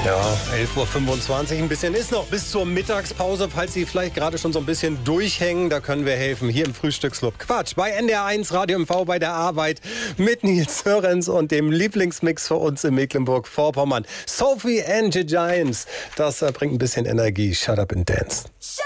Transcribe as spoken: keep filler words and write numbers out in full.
Ja, elf Uhr fünfundzwanzig, ein bisschen ist noch bis zur Mittagspause, falls Sie vielleicht gerade schon so ein bisschen durchhängen, da können wir helfen, hier im Frühstücksclub. Quatsch, bei N D R eins Radio M V bei der Arbeit mit Nils Sörens und dem Lieblingsmix für uns in Mecklenburg-Vorpommern. Sophie and the Giants, das äh, bringt ein bisschen Energie. Shut up and dance.